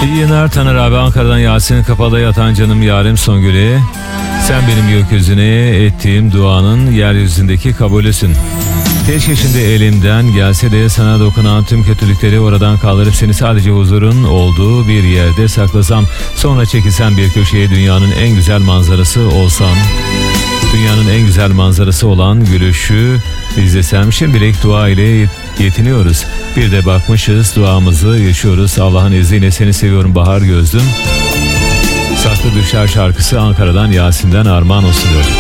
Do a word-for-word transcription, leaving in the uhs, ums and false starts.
İyi yayınlar Taner abi. Ankara'dan Yasin. Kapalı yatan canım yarim Songül'e. Sen benim gökyüzüne ettiğim duanın yeryüzündeki kabulüsün. Keşke şimdi elimden gelse de sana dokunan tüm kötülükleri oradan kaldırıp seni sadece huzurun olduğu bir yerde saklasam. Sonra çekilsen bir köşeye, dünyanın en güzel manzarası olsan. Dünyanın en güzel manzarası olan gülüşü izlesem. Şimdilik dua ile yetiniyoruz. Bir de bakmışız, duamızı yaşıyoruz. Allah'ın izniyle seni seviyorum bahar gözlüm. Saklı Düşer şarkısı Ankara'dan Yasin'den armağan olsun diyor.